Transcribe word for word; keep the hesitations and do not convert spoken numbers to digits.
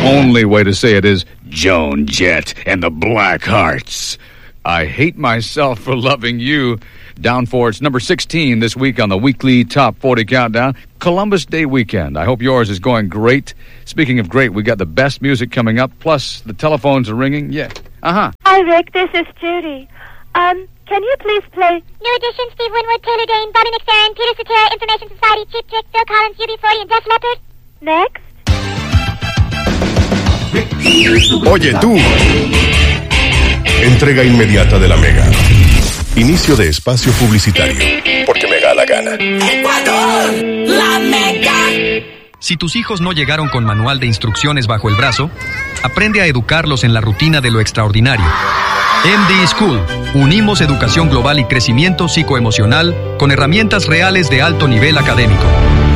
only way to say it is Joan Jett and the Blackhearts. I hate myself for loving you. Down for its number sixteen this week on the weekly Top forty Countdown. Columbus Day weekend. I hope yours is going great. Speaking of great, we got the best music coming up, plus the telephones are ringing. Yeah. Uh-huh. Hi, Rick. This is Judy. Um, can you please play New Edition, Steve Winwood, Taylor Dane, Bobby McFerrin, Peter Cetera, Information Society, Cheap Trick, Phil Collins, U B forty, and Def Leppard? next? Oye, tú. Entrega inmediata de la Mega. Inicio de espacio publicitario. Porque me da la gana. ¡Ecuador! ¡La Mega! Si tus hijos no llegaron con manual de instrucciones bajo el brazo, aprende a educarlos en la rutina de lo extraordinario. M D School. Unimos educación global y crecimiento psicoemocional con herramientas reales de alto nivel académico.